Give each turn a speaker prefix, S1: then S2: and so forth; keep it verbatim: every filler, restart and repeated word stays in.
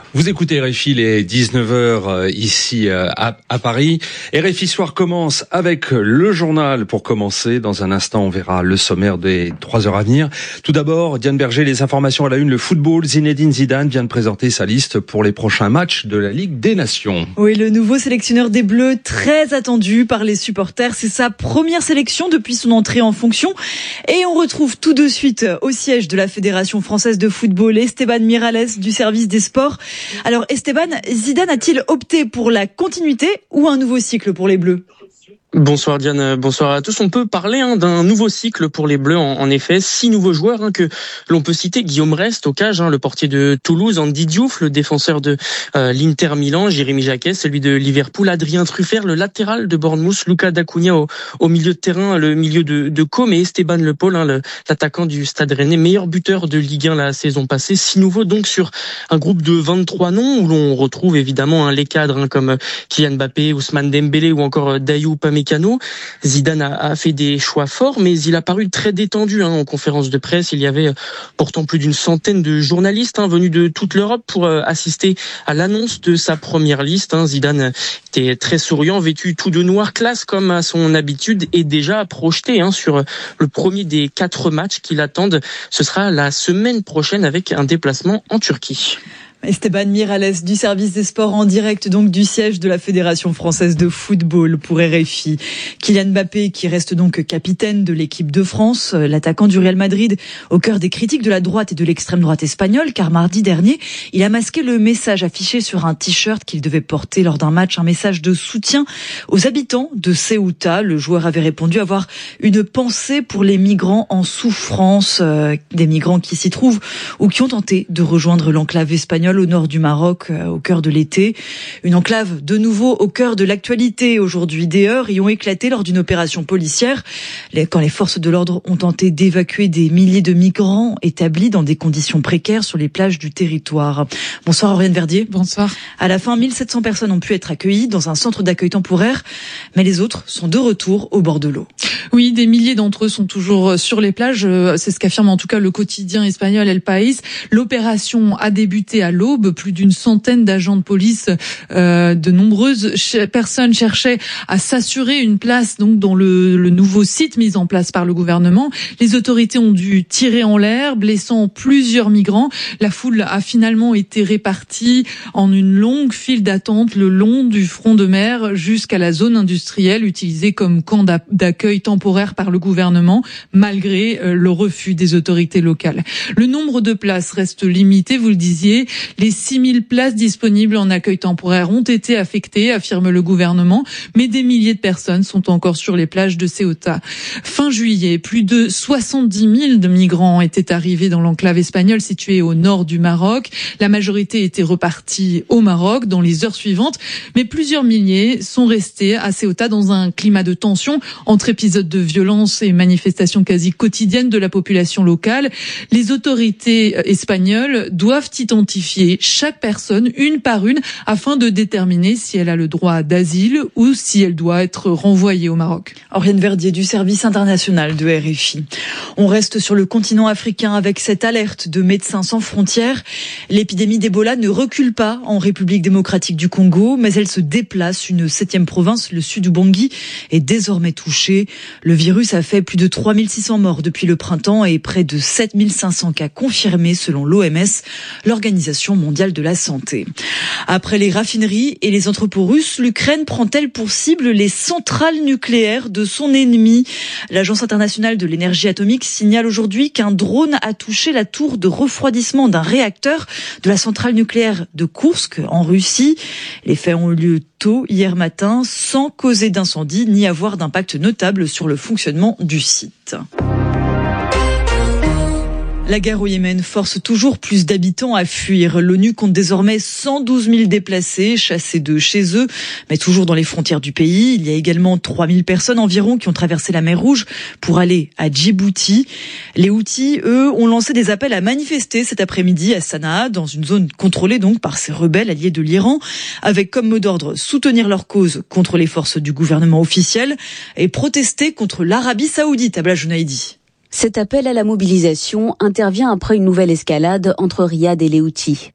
S1: Vous écoutez R F I, les dix-neuf heures ici à, à Paris. R F I Soir commence avec le journal pour commencer. Dans un instant, on verra le sommaire des trois heures à venir. Tout d'abord, Diane Berger, les informations à la une. Le football, Zinedine Zidane vient de présenter sa liste pour les prochains matchs de la Ligue des Nations.
S2: Oui, le nouveau sélectionneur des Bleus, très attendu par les supporters. C'est sa première sélection depuis son entrée en fonction. Et on retrouve tout de suite au siège de la Fédération française de football Esteban Miralles du service des sports. Alors Esteban, Zidane a-t-il opté pour la continuité ou un nouveau cycle pour les Bleus ?
S3: Bonsoir Diane, bonsoir à tous. On peut parler hein, d'un nouveau cycle pour les Bleus. En, en effet, six nouveaux joueurs hein, que l'on peut citer. Guillaume Rest au cage, hein, le portier de Toulouse, Andy Diouf, le défenseur de euh, l'Inter Milan, Jérémy Jacquet, celui de Liverpool, Adrien Truffert, le latéral de Bournemouth, Lucas D'Acunha au, au milieu de terrain, le milieu de, de Com et Esteban Le Paul, hein, le, l'attaquant du Stade Rennais, meilleur buteur de Ligue un la saison passée. Six nouveaux donc sur un groupe de vingt-trois noms où l'on retrouve évidemment hein, les cadres hein, comme Kylian Mbappé, Ousmane Dembélé ou encore Dayou Upamecano. Zidane a, a fait des choix forts, mais il a paru très détendu hein, en conférence de presse. Il y avait pourtant plus d'une centaine de journalistes hein, venus de toute l'Europe pour euh, assister à l'annonce de sa première liste. Hein. Zidane était très souriant, vêtu tout de noir classe comme à son habitude et déjà projeté hein, sur le premier des quatre matchs qui l'attendent. Ce sera la semaine prochaine avec un déplacement en Turquie.
S2: Esteban Miralles du service des sports en direct donc du siège de la Fédération française de football pour R F I. Kylian Mbappé qui reste donc capitaine de l'équipe de France, l'attaquant du Real Madrid au cœur des critiques de la droite et de l'extrême droite espagnole car mardi dernier, il a masqué le message affiché sur un t-shirt qu'il devait porter lors d'un match, un message de soutien aux habitants de Ceuta. Le joueur avait répondu avoir une pensée pour les migrants en souffrance, euh, des migrants qui s'y trouvent ou qui ont tenté de rejoindre l'enclave espagnole au nord du Maroc, au cœur de l'été. Une enclave de nouveau au cœur de l'actualité aujourd'hui. Des heurts y ont éclaté lors d'une opération policière quand les forces de l'ordre ont tenté d'évacuer des milliers de migrants établis dans des conditions précaires sur les plages du territoire. Bonsoir Auriane Verdier.
S4: Bonsoir. À
S2: la fin, mille sept cents personnes ont pu être accueillies dans un centre d'accueil temporaire, mais les autres sont de retour au bord de l'eau.
S4: Oui, des milliers d'entre eux sont toujours sur les plages. C'est ce qu'affirme en tout cas le quotidien espagnol El País. L'opération a débuté à l'aube. Plus d'une centaine d'agents de police, euh, de nombreuses ch- personnes cherchaient à s'assurer une place donc dans le, le nouveau site mis en place par le gouvernement. Les autorités ont dû tirer en l'air, blessant plusieurs migrants. La foule a finalement été répartie en une longue file d'attente le long du front de mer jusqu'à la zone industrielle utilisée comme camp d'accueil temporaire par le gouvernement, malgré le refus des autorités locales. Le nombre de places reste limité, vous le disiez. Les six mille places disponibles en accueil temporaire ont été affectées, affirme le gouvernement, mais des milliers de personnes sont encore sur les plages de Ceuta. Fin juillet, plus de soixante-dix mille de migrants étaient arrivés dans l'enclave espagnole située au nord du Maroc. La majorité était repartie au Maroc dans les heures suivantes, mais plusieurs milliers sont restés à Ceuta dans un climat de tension entre épisodes de violence et manifestations quasi quotidiennes de la population locale. Les autorités espagnoles doivent identifier chaque personne une par une afin de déterminer si elle a le droit d'asile ou si elle doit être renvoyée au Maroc.
S2: Auriane Verdier du service international de R F I. On reste sur le continent africain avec cette alerte de Médecins sans frontières. L'épidémie d'Ebola ne recule pas en République démocratique du Congo, mais elle se déplace. Une septième province, le sud Ubangi, est désormais touchée. Le virus a fait plus de trois mille six cents morts depuis le printemps et près de sept mille cinq cents cas confirmés selon l'O M S, l'Organisation mondiale de la santé. Après les raffineries et les entrepôts russes, l'Ukraine prend-elle pour cible les centrales nucléaires de son ennemi ? L'Agence internationale de l'énergie atomique signale aujourd'hui qu'un drone a touché la tour de refroidissement d'un réacteur de la centrale nucléaire de Koursk en Russie. Les faits ont eu lieu tôt hier matin sans causer d'incendie ni avoir d'impact notable sur le fonctionnement du site. La guerre au Yémen force toujours plus d'habitants à fuir. L'ONU compte désormais cent douze mille déplacés, chassés de chez eux, mais toujours dans les frontières du pays. Il y a également trois mille personnes environ qui ont traversé la mer Rouge pour aller à Djibouti. Les Houthis, eux, ont lancé des appels à manifester cet après-midi à Sanaa, dans une zone contrôlée donc par ces rebelles alliés de l'Iran, avec comme mot d'ordre soutenir leur cause contre les forces du gouvernement officiel et protester contre l'Arabie Saoudite. Abla Jounaïdi.
S5: Cet appel à la mobilisation intervient après une nouvelle escalade entre Riyad et les Houthis.